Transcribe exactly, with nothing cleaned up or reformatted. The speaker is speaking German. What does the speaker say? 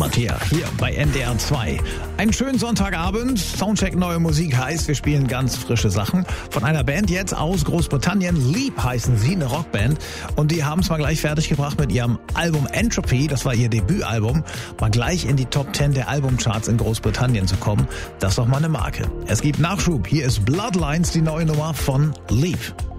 Matthias hier bei N D R zwei. Einen schönen Sonntagabend. Soundcheck neue Musik heißt, wir spielen ganz frische Sachen von einer Band jetzt aus Großbritannien. Leap heißen sie, eine Rockband. Und die haben es mal gleich fertig gebracht mit ihrem Album Entropy. Das war ihr Debütalbum. Mal gleich in die Top zehn der Albumcharts in Großbritannien zu kommen. Das ist doch mal eine Marke. Es gibt Nachschub. Hier ist Bloodlines, die neue Nummer von Leap.